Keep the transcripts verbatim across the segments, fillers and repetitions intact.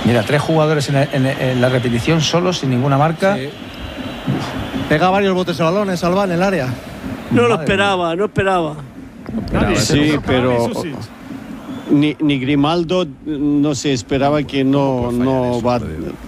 Mira, tres jugadores en, en, en la repetición solos, sin ninguna marca. Sí. Pega varios botes de balones, Alba, en el área. No Madre lo esperaba, mía. no esperaba. Nadie, sí, pero ni, ni Grimaldo no se esperaba que no, no va.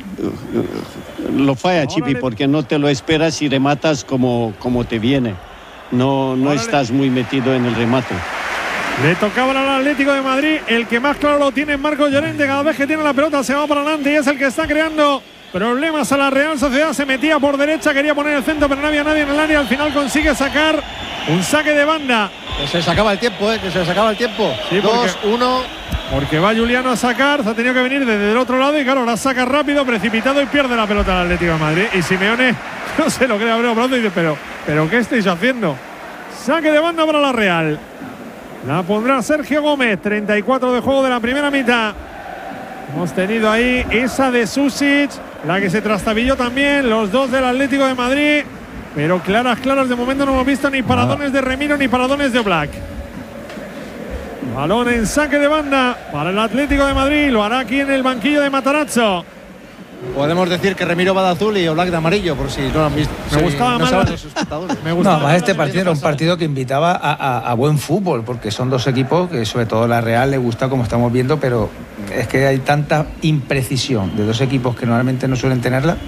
Lo falla Chipi porque no te lo esperas y rematas como, como te viene. No, no estás muy metido en el remate. Le tocaba al Atlético de Madrid. El que más claro lo tiene es Marcos Llorente. Cada vez que tiene la pelota se va para adelante y es el que está creando problemas a la Real Sociedad. Se metía por derecha, quería poner el centro, pero no había nadie en el área. Al final consigue sacar un saque de banda. Que se sacaba el tiempo, ¿eh? Que se sacaba el tiempo. Sí, dos, uno. Porque va Juliano a sacar. Se ha tenido que venir desde el otro lado y claro, la saca rápido, precipitado y pierde la pelota al Atlético de Madrid. Y Simeone no se lo cree, abrió brazo y dice, pero, pero ¿qué estáis haciendo? Saque de banda para la Real. La pondrá Sergio Gómez. treinta y cuatro de juego de la primera mitad. Hemos tenido ahí esa de Susic, la que se trastabilló también, los dos del Atlético de Madrid. Pero claras, claras, de momento no hemos visto ni paradones de Remiro ni paradones de Oblak. Balón en saque de banda para el Atlético de Madrid. Lo hará aquí en el banquillo de Matarazzo. Podemos decir que Remiro va de azul y Oblak de amarillo, por si no lo han visto. Me gustaba no más. Los espectadores. Me gustaba no, más este partido era un partido que invitaba a, a, a buen fútbol, porque son dos equipos que sobre todo la Real le gusta, como estamos viendo, pero es que hay tanta imprecisión de dos equipos que normalmente no suelen tenerla.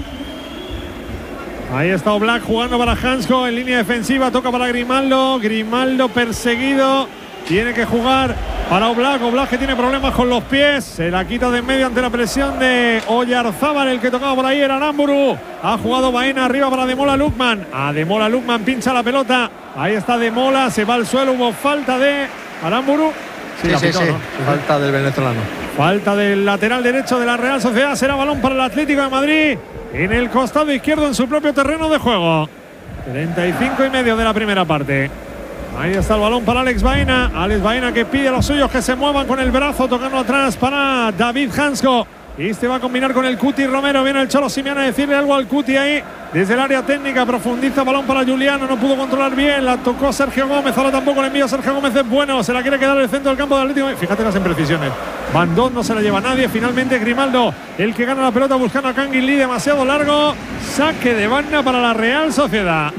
Ahí está Oblak jugando para Hansko en línea defensiva, toca para Grimaldo. Grimaldo perseguido. Tiene que jugar para Oblak. Oblak que tiene problemas con los pies. Se la quita de en medio ante la presión de Oyarzábal. El que tocaba por ahí era Aramburu. Ha jugado Baena arriba para Demola Lukman. A Demola Lukman pincha la pelota. Ahí está Demola. Se va al suelo. Hubo falta de Aramburu. Sí, sí, sí, sí. ¿No? Falta del venezolano. Falta del lateral derecho de la Real Sociedad. Será balón para el Atlético de Madrid. En el costado izquierdo en su propio terreno de juego. treinta y cinco y medio de la primera parte. Ahí está el balón para Alex Baena. Alex Baena que pide a los suyos que se muevan con el brazo, tocando atrás para David Hansko. Y este va a combinar con el Cuti Romero. Viene el Cholo Simeone a decirle algo al Cuti ahí. Desde el área técnica profundiza, balón para Juliano. No pudo controlar bien, la tocó Sergio Gómez. Ahora tampoco le envía Sergio Gómez, es bueno. Se la quiere quedar en el centro del campo del Atlético. Fíjate las imprecisiones. Bandón no se la lleva nadie. Finalmente Grimaldo, el que gana la pelota buscando a Kangin Lee, demasiado largo. Saque de banda para la Real Sociedad.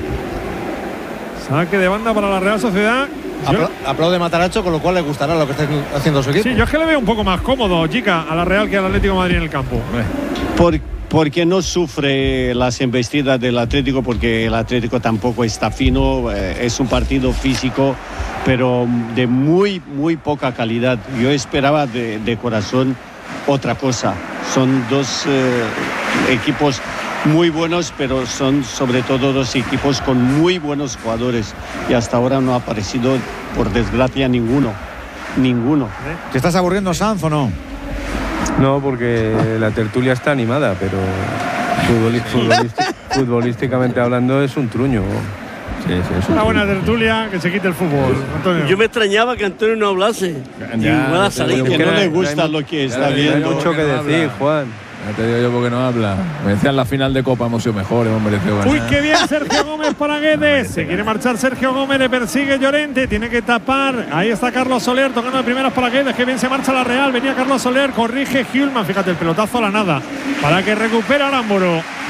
Saque de banda para la Real Sociedad. Apla aplaude Matarazzo, con lo cual le gustará lo que está haciendo su equipo. Sí, yo es que le veo un poco más cómodo, chica, a la Real que al Atlético de Madrid en el campo. Por, porque no sufre las embestidas del Atlético, porque el Atlético tampoco está fino. Eh, es un partido físico, pero de muy, muy poca calidad. Yo esperaba de, de corazón otra cosa. Son dos eh, equipos muy buenos, pero son sobre todo dos equipos con muy buenos jugadores y hasta ahora no ha aparecido, por desgracia, ninguno. Ninguno. ¿Te estás aburriendo, Sanz, o no? No, porque la tertulia está animada, pero futbolist, futbolist, futbolísticamente hablando es un truño. Sí, sí, es una buena tertulia, que se quite el fútbol. Antonio. Yo me extrañaba que Antonio no hablase. Ya, no salir, que no le gusta lo que está viendo. Hay mucho que decir, Juan. Ya te digo yo porque no habla. Me decían la final de Copa hemos sido mejores, hemos merecido ganar. Uy, qué bien Sergio Gómez para Guedes. Se quiere marchar Sergio Gómez, le persigue Llorente, tiene que tapar. Ahí está Carlos Soler tocando de primeras para Guedes. Qué bien se marcha la Real. Venía Carlos Soler, corrige Hjulman. Fíjate, el pelotazo a la nada. Para que recupere Aramburu.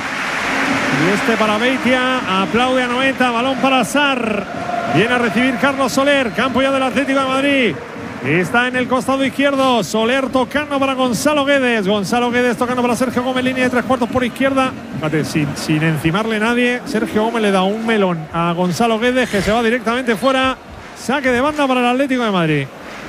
Y este para Beitia. Aplaude a Noeta. Balón para Sarr. Viene a recibir Carlos Soler. Campo ya del Atlético de Madrid. Está en el costado izquierdo. Soler tocando para Gonzalo Guedes. Gonzalo Guedes tocando para Sergio Gómez. Línea de tres cuartos por izquierda. Fíjate, sin, sin encimarle nadie. Sergio Gómez le da un melón a Gonzalo Guedes, que se va directamente fuera. Saque de banda para el Atlético de Madrid.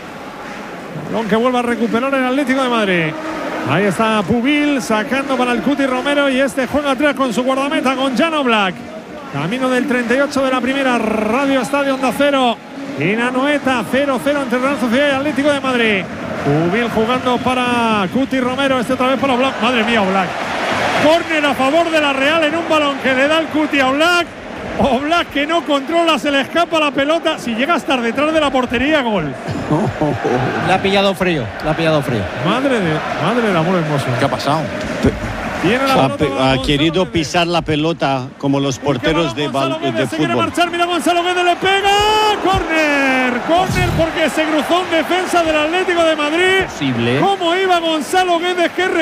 Balón que vuelve a recuperar el Atlético de Madrid. Ahí está Pubil sacando para el Cuti Romero. Y este juega atrás con su guardameta, con Jan Oblak. Camino del treinta y ocho de la primera. Radio Estadio Onda Cero. En Anoeta, cero cero entre Real Sociedad y Atlético de Madrid. Pubil jugando para Cuti Romero. Este otra vez para Oblak. Madre mía, Oblak. Córner a favor de la Real en un balón que le da el Cuti a Oblak. Oblak que no controla, se le escapa la pelota. Si llega a estar detrás de la portería, gol. Le ha pillado frío. Le ha pillado frío. Madre de, madre del amor hermoso. ¿Qué ha pasado? Ha, ha querido pisar la pelota como los porteros de, bal, de se fútbol. Quiere marchar, mira Gonzalo Guedes, le pega. Córner, córner porque se cruzó un defensa del Atlético de Madrid. Posible. ¿Cómo iba Gonzalo Guedes? Que